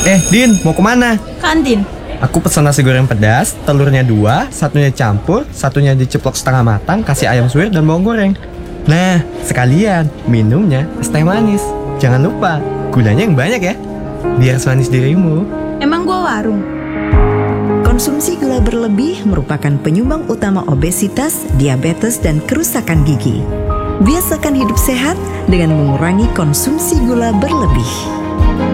Din, mau kemana? Kantin. Aku pesan nasi goreng pedas, telurnya 2, satunya campur, satunya diceplok setengah matang, kasih ayam suwir dan bawang goreng. Nah, sekalian minumnya es teh manis. Jangan lupa, gulanya yang banyak ya, biar semanis dirimu. Emang gua warung? Konsumsi gula berlebih merupakan penyumbang utama obesitas, diabetes, dan kerusakan gigi. Biasakan hidup sehat dengan mengurangi konsumsi gula berlebih.